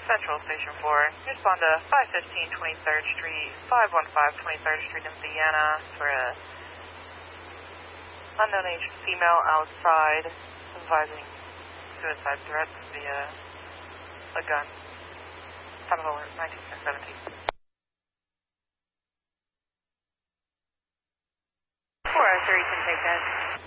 Central Station 4. Respond to 515 23rd Street, 515 23rd Street in Vienna for a unknown aged female outside advising suicide threats via a gun. Time of alert 1917. 403 can take that.